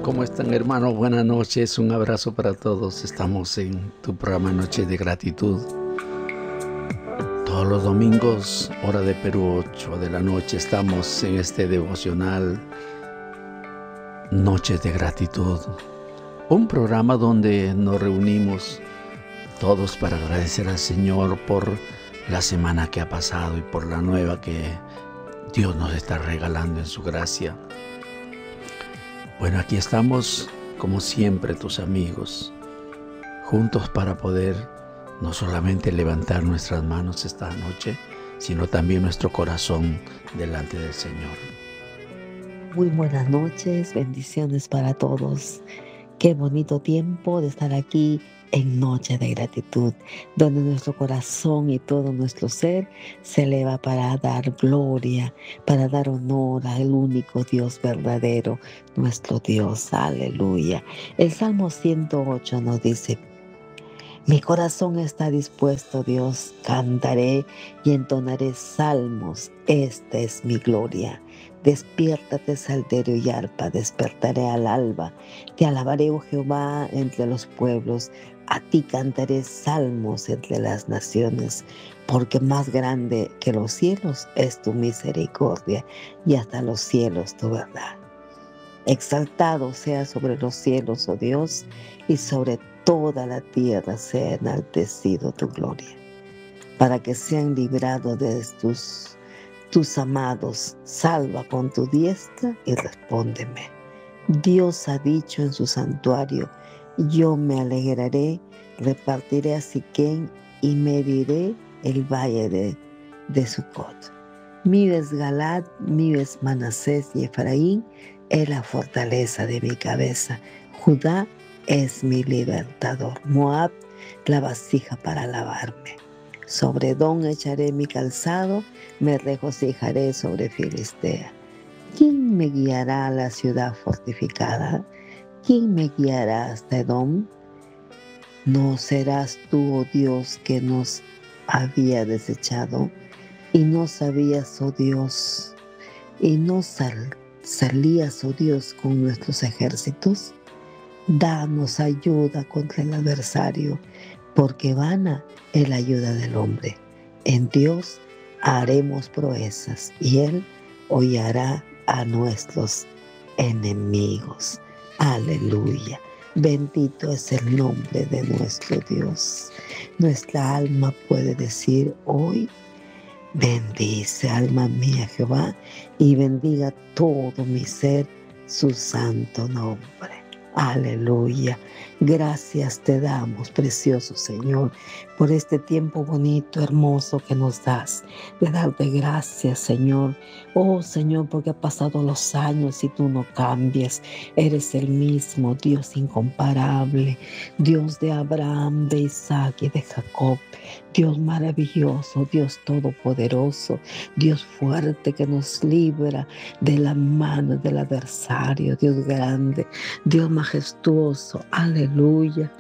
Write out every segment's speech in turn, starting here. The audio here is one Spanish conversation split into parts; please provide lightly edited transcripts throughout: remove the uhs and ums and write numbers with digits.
¿Cómo están, hermanos? Buenas noches, un abrazo para todos. Estamos en tu programa Noche de Gratitud. Todos los domingos, hora de Perú, 8 de la noche, estamos en este devocional Noches de Gratitud. Un programa donde nos reunimos todos para agradecer al Señor por la semana que ha pasado y por la nueva que Dios nos está regalando en su gracia. Bueno, aquí estamos, como siempre, tus amigos, juntos para poder no solamente levantar nuestras manos esta noche, sino también nuestro corazón delante del Señor. Muy buenas noches, bendiciones para todos. Qué bonito tiempo de estar aquí en Noche de Gratitud, donde nuestro corazón y todo nuestro ser se eleva para dar gloria, para dar honor al único Dios verdadero, nuestro Dios. Aleluya. El Salmo 108 nos dice: mi corazón está dispuesto, Dios, cantaré y entonaré salmos, esta es mi gloria. Despiértate, salterio y arpa, despertaré al alba. Te alabaré, oh Jehová, entre los pueblos, a ti cantaré salmos entre las naciones, porque más grande que los cielos es tu misericordia, y hasta los cielos tu verdad. Exaltado sea sobre los cielos, oh Dios, y sobre toda la tierra sea enaltecido tu gloria, para que sean librados de tus amados. Salva con tu diestra y respóndeme. Dios ha dicho en su santuario: yo me alegraré, repartiré a Siquén y mediré el valle de Sucot. Mides Galad, mides Manasés y Efraín es la fortaleza de mi cabeza. Judá es mi libertador. Moab, la vasija para lavarme. Sobre Edom echaré mi calzado, me regocijaré sobre Filistea. ¿Quién me guiará a la ciudad fortificada? ¿Quién me guiará hasta Edom? ¿No serás tú, oh Dios, que nos había desechado? Y no sabías, oh Dios, y no salías, oh Dios, con nuestros ejércitos. Danos ayuda contra el adversario, porque vana es la ayuda del hombre. En Dios haremos proezas, y Él hollará a nuestros enemigos. Aleluya. Bendito es el nombre de nuestro Dios. Nuestra alma puede decir hoy: bendice, alma mía, Jehová, y bendiga todo mi ser su santo nombre. Aleluya. Gracias te damos, precioso Señor, por este tiempo bonito, hermoso que nos das. De darte gracias, Señor. Oh, Señor, porque ha pasado los años y tú no cambias. Eres el mismo Dios incomparable, Dios de Abraham, de Isaac y de Jacob. Dios maravilloso, Dios todopoderoso, Dios fuerte que nos libra de la mano del adversario, Dios grande, Dios majestuoso. Aleluya.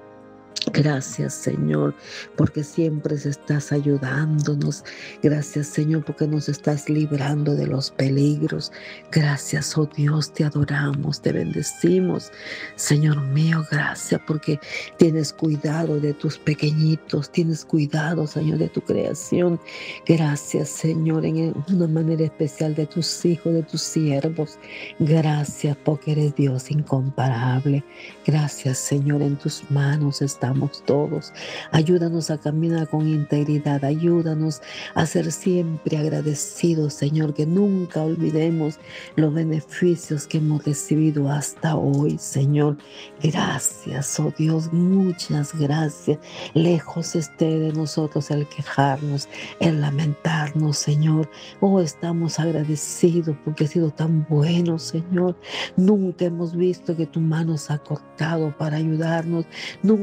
Gracias, Señor, porque siempre estás ayudándonos. Gracias, Señor, porque nos estás librando de los peligros. Gracias, oh Dios, te adoramos, te bendecimos. Señor mío, gracias porque tienes cuidado de tus pequeñitos, tienes cuidado, Señor, de tu creación. Gracias, Señor, en una manera especial de tus hijos, de tus siervos. Gracias porque eres Dios incomparable. Gracias, Señor, en tus manos estamos todos. Ayúdanos a caminar con integridad. Ayúdanos a ser siempre agradecidos, Señor, que nunca olvidemos los beneficios que hemos recibido hasta hoy, Señor. Gracias, oh Dios, muchas gracias. Lejos esté de nosotros el quejarnos, el lamentarnos, Señor. Oh, estamos agradecidos porque has sido tan bueno, Señor. Nunca hemos visto que tu mano se ha cortado para ayudarnos. Nunca hemos visto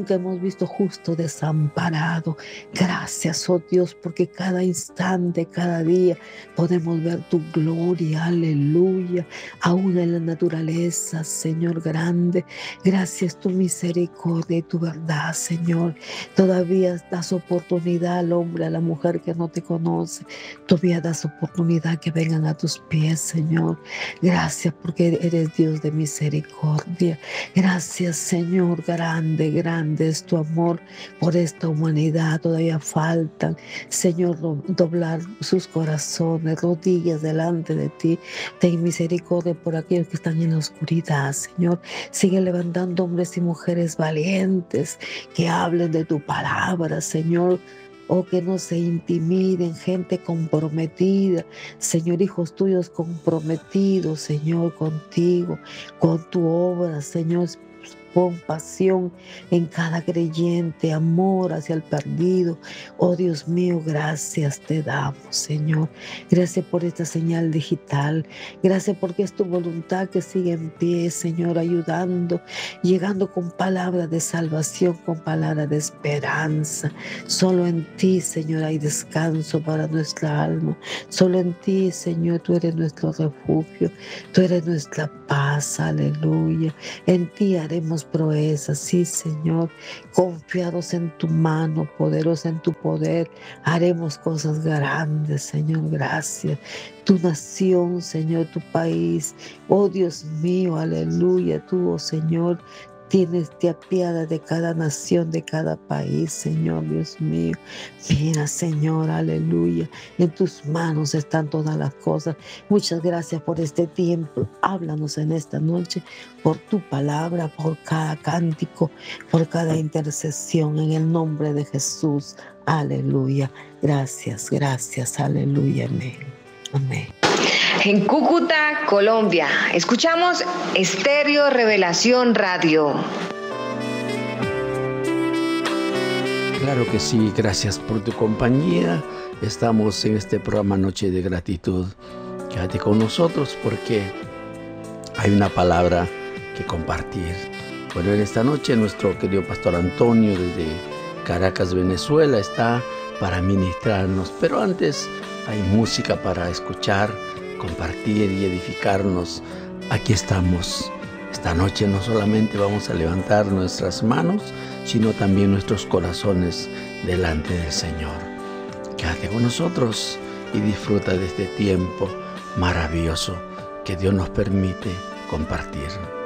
visto justo desamparado. Gracias, oh Dios, porque cada instante, cada día podemos ver tu gloria, aleluya, aún en la naturaleza, Señor grande. Gracias tu misericordia y tu verdad, Señor. Todavía das oportunidad al hombre, a la mujer que no te conoce. Todavía das oportunidad que vengan a tus pies, Señor. Gracias porque eres Dios de misericordia. Gracias, Señor, grande, grande es tu amor por esta humanidad. Todavía faltan, Señor, doblar sus corazones, rodillas delante de ti. Ten misericordia por aquellos que están en la oscuridad, Señor. Sigue levantando hombres y mujeres valientes que hablen de tu palabra, Señor. Oh, que no se intimiden, gente comprometida, Señor, hijos tuyos comprometidos, Señor, contigo, con tu obra, Señor. Pon pasión en cada creyente, amor hacia el perdido. Oh Dios mío, gracias te damos, Señor. Gracias por esta señal digital. Gracias porque es tu voluntad que sigue en pie, Señor, ayudando, llegando con palabras de salvación, con palabras de esperanza. Solo en ti, Señor, hay descanso para nuestra alma. Solo en ti, Señor, tú eres nuestro refugio. Tú eres nuestra paz, aleluya. En ti haremos proezas, sí, Señor, confiados en tu mano, poderosos en tu poder, haremos cosas grandes, Señor, gracias. Tu nación, Señor, tu país, oh Dios mío, aleluya, tú, oh Señor, te apiadas de cada nación, de cada país, Señor, Dios mío. Mira, Señor, aleluya. En tus manos están todas las cosas. Muchas gracias por este tiempo. Háblanos en esta noche por tu palabra, por cada cántico, por cada intercesión, en el nombre de Jesús. Aleluya. Gracias, gracias, aleluya. Amén. Amén. En Cúcuta, Colombia, escuchamos Estéreo Revelación Radio. Claro que sí, gracias por tu compañía. Estamos en este programa Noche de Gratitud. Quédate con nosotros porque hay una palabra que compartir. Bueno, en esta noche nuestro querido Pastor Antonio desde Caracas, Venezuela, está para ministrarnos. Pero antes hay música para escuchar, compartir y edificarnos. Aquí estamos. Esta noche no solamente vamos a levantar nuestras manos, sino también nuestros corazones delante del Señor. Quédate con nosotros y disfruta de este tiempo maravilloso que Dios nos permite compartir.